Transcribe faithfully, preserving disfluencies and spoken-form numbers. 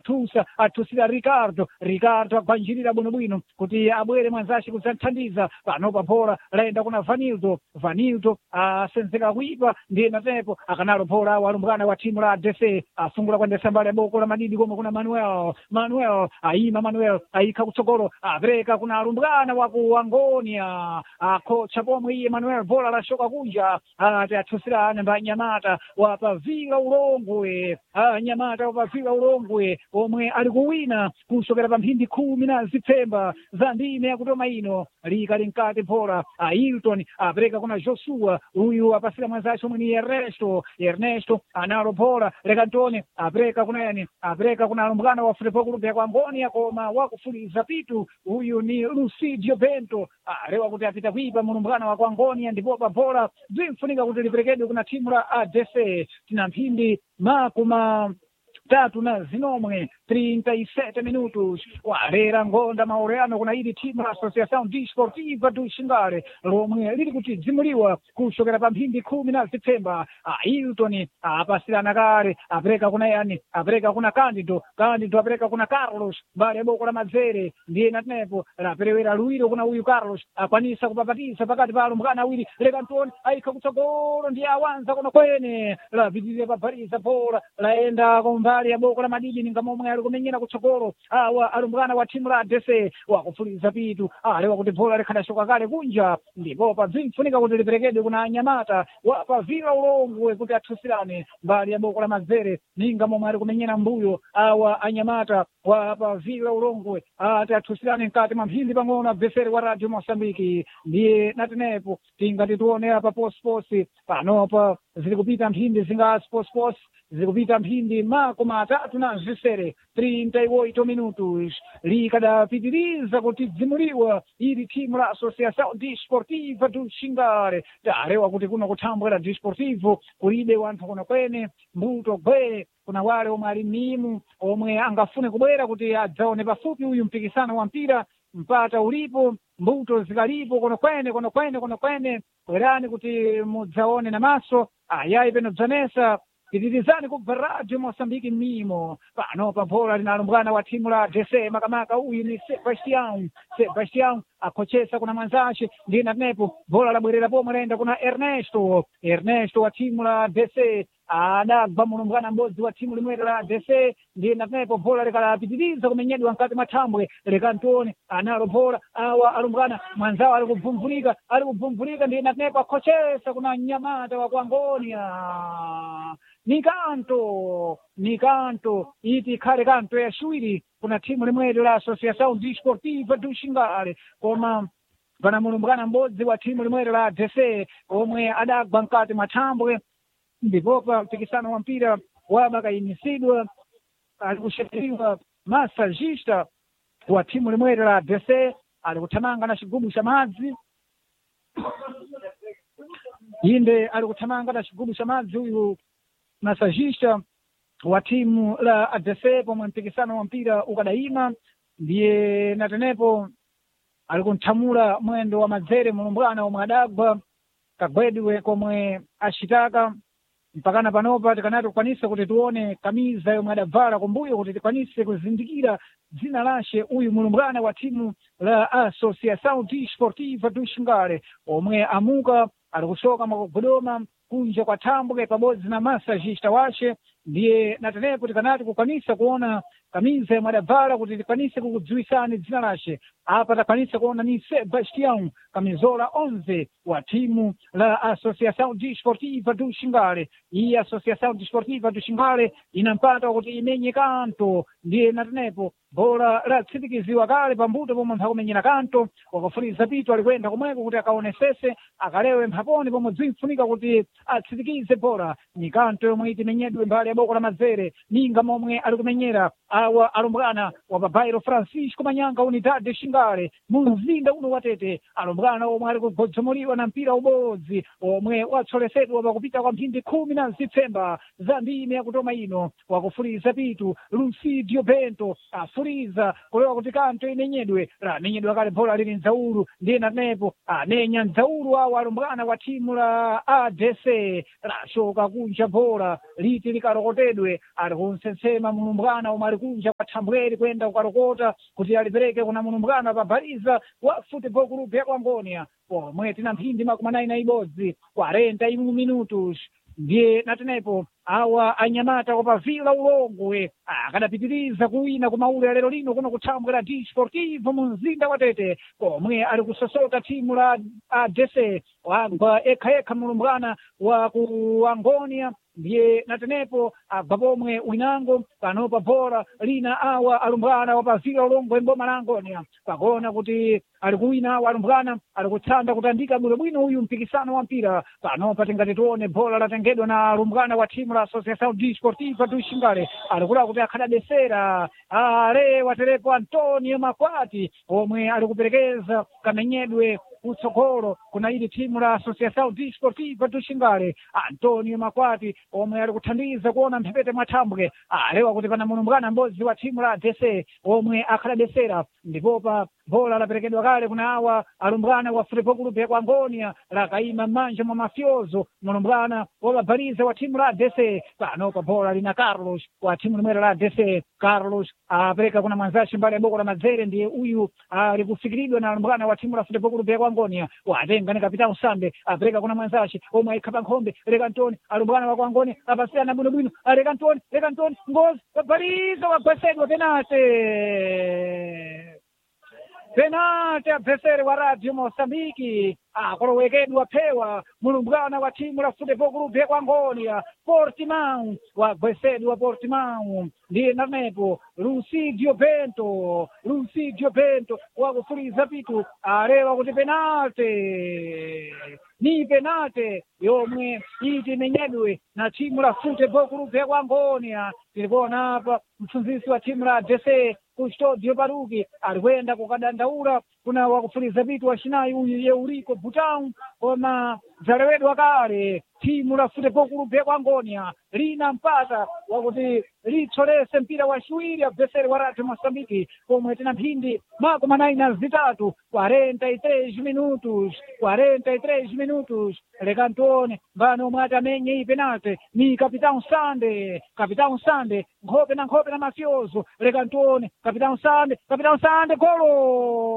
tusa atusira Ricardo Ricardo agwanjirira bwinobwino kuti abwere mwanzace kudzathandiza panopa bhola laenda kuna Vanildo Vanildo asenzeka kuipa ndiye natepo akanalo bhola walumbwana wa timu la D C afungula kwendesa mbali ya boko la madidi komwe kuna Manuel Manuel aima Manuel aika kutsogolo apereka kuna alumbwana wa ku Angonia akocha pomwe iye Manuel bhola lashoka kunja ati atusira namba Nyamata wa Pavila Ulongwe Nyamata wa Pavila Ulongwe omwe ali kuwina kusokera pa mphindi khumi na zipfemba za ndime yakutoma ino likali mkati bhola Ailton apereka kuna Joshua uyu apasira mwanzace omwe ni Ernesto Ernesto analo bhola Lekantone apereka kuna yani apereka kuna alumbwana wa Futebol Clube ya Angonia koma wakufuliza pitu uyu ni Lucidio Bento alewa kuti apita kuipa mulumbwana wa Angonia ndipo pa bhola bzimfunika kuti liperekedwe kuna timu la A D C tina mphindi makuma tatu na zinomwe trinta e sete minutos walera ngonda maoreano kuna ili timu la Associação Desportiva do Xingale lomwe lili kuti dzimuliwa kusokera pa mphindi khumi na zipfemba Ailton apasirana kale apereka kuna yani apereka kuna Candido Candido apereka kuna Carlos mbali ya boko la Madzere ndiye natenepo laperewera luwiro kuna uyu Carlos akwanisa kupapatiza pakati pa alumbwana awiri Lekantone aika kutsogolo ndiye awanza kuna kwene lapitirira papariza bhola laenda kumbali ya boko la madidi ninga momwe ali kumenyera kutsogolo awa alumbwana wa timu la D C wakufuliza pitu alewa kuti bhola likhadashoka kale kunja ndipo pa bzimfunika kuti liperekedwe kuna Anyamata wa Pavila Ulongwe kuti athusirane mbali ya boko la Madzere ninga momwe ali kumenyera mbuyo awa Anyamata wa Pavila Ulongwe ati athusirane mkati mwa mphindi pang'ono abveseri wa Radio Mosambiki ndiye natenepo tingati tione apa posposi panopa zili kupita mphindi zinga posposi zikupita mphindi makumi atatu na zisere trinta e oito minutos likadapitiriza kuti dzimuliwa ili timu la Associação Desportiva do Xingale tarewa kuti kuno kuthambwera Desportivo kulibe wanthu kuno kwene mbuto gwe kuna wale omwe ali mimu omwe angafune kubwera kuti adzaone pafupi uyu mpikisano wa mpira mpata ulipo mbuto zikalipo kono kwene kono kwene kono kwene bwerani kuti mudzaone na maso ayayi peno dzanesa pitirizani kubva Radio Mosambiki mimo pano pa bhola linalumbwana wa timu la D C makamaka uyu ni Sebastião Sebastião akhochesa kuna mwanzace ndiye natenepo bhola labwerera pomwe laenda kuna Ernesto Ernesto wa timu la D C adagwa mulumbwana m'bodzi wa timu limwere la D C ndiye natenepo bhola likalapitiriza kumenyedwa mkati mwa thambwe Lekantone analo bhola awa alumbwana mwanzawo ali kubvumvulika ali kubvumvulika ndiye natenepo akhochesa kuna Nyamata wa Angonia ni kanto ni kanto iti khale kanto yaciwiri kuna timu limweri la Associação Desportiva do Xingale koma pana mulumbwana m'bodzi wa timu limweri la D C omwe adagwa mkati mwa thambwe ndipopa mpikisano wa mpira wabakayimisidwa ali kushekeriwa masajista wa timu limweri la D C ali kuthamanga na chigubu cha madzi inde ali kuthamanga na chigubu cha madzi uyu masajista wa timu la A D C pomwe mpikisano wa mpira ukadayima ndiye natenepo ali kunthamula mwendo wa Madzere mulumbwana omwe adagwa kagwedwe komwe acitaka mpakana panopa tikanati kukwanisa kuti tione kamiza yomwe adavala kumbuyo kuti tikwanise kuzindikira dzina lace uyu mulumbwana wa timu la Associação Desportiva do Xingale omwe amuka ali kusoka mwakugodoma kunja kwa thambwe pabodzi na masajista wace ndiye natenepo tikanati kukwanisa kuona kamiza yomwe adavala kuti tikwanise kukudziwisani dzina lace apa takwanisa kuona ni Sebastião kamizola onze wa timu la Associação Desportiva do Xingale iyi Associação Desportiva do Xingale inampata kuti imenye kanto ndiye natenepo bhola latsitikiziwa kale pambuto pomwe mphakumenyera kanto wakafuliza pitu alikwenda komweko kuti akaonesese akalewe mphaponi pomwe bzimfunika kuti atsitikize bhola ni kanto yomwe itimenyedwe mbali ya boko la Madzere ninga momwe ali kumenyera awa alumbwana wa Babairo Francisco Manyanga Unidade Xingale mu mzinda uno watete alumbwana omwe ali kugodzomoliwa na mpira ubodzi omwe watsolesedwa pakupita kwa mphindi khumi na zipfemba za ndime yakutoma ino wakufuliza pitu Lucidio Bento afuliza kulewa kuti kanto imenyedwe lamenyedwa kale bhola lili nzaulu ndiye natenepo amenya nzaulu awo alumbwana wa timu la A D C lashoka kunja bhola liti likarokotedwe ali kunsensema mulumbwana omwe ali kunja kwa thambweri kwenda kukarokota kuti alipereke kuna Mulumbwana pabhaliza wa Football Club ya Angonia pomwe tina mphindi makumi anayi na ibodzi quarenta e um minutos ndiye natenepo awa anyamata kopavila ulongwe akadapitiriza kuwina kumaule ya lero lino kuno kuthambwe la Desportivo mu mzinda wa Tete komwe ali kusosota timu la A D C wagwa ekhaekha Mulumbwana wa ku Angonia ndiye natenepo agwa pomwe winango panopa bora lina awa alumbwana wapavila ulongwe mboma la Angonia pagona kuti ali kuwina awa alumbwana ali kutsanda kutandika bwinobwino uyu mpikisano wa mpira panopa tingati tione bola latengedwa na alumbwana wa timu la Associação Desportiva do Xingale alikula kuti akhadadesera ale waterepo Antonio Makwati omwe ali kuperekeza kamenyedwe utsogolo kuna ili timu la Associação Desportiva do Xingale Antonio Makwati omwe ali kuthandiza kuona mphepete mwathambwe alewa kuti pana Mulumbwana mbodzi wa timu la A D C omwe akhadadesera ndipopa bola laperekedwa kale kuna awa alumbwana wa Football Club ya Angonia lakaima m'manja mwa mafyozo Mulumbwana wapabhaliza wa timu la A D C panopa bola lina Carlos wa timu limwera la A D C Carlos apereka kuna mwanzashi mbali ya boko la Madzere ndiye uyu ali kufikiridwa na alumbwana wa timu la Football Club ya Angonia watenga ni kapitao Sande apereka kuna mwanzashi omwe aikhapa nkhombe Reka Antoni alumbwana wa Angonia apasiyana bwinobwino Reka Antoni Reka Antoni ngozi wabhaliza wagwesedwa penate penalti abvesere wa Radio Mosambiki akolowekedwa pewa Mulumbwana wa timu la Football Club ya Angonia Portimão wagwesedwa Portimão ndiye nanepo Lucidio Bento Lucidio Bento wakufuliza pitu alewa kuti penalti ni penalti yomwe iti menyedwe na timu la Football Club ya Angonia tilikuona hapa mfunzisi wa timu la A D C Custodio Baruki alikwenda kukadandaula kuna wakufuliza vitu washinayi uyu Yeuriko Butão koma zalewedwa kale timu la Football Club ya Angonia lina mpata wakuti litsolese mpira wa shiwiri abvesere wa Radio Mosambiki pomwe tina mphindi makumi anayi na zitatu quarenta e três minutos quarenta e três minutos Reka Antoni mbano mwati amenye iyi penalti ni Capitão Sande Capitão Sande nkhope na nkhope na mafyozo Reka Antoni Capitão Sande Capitão Sande golo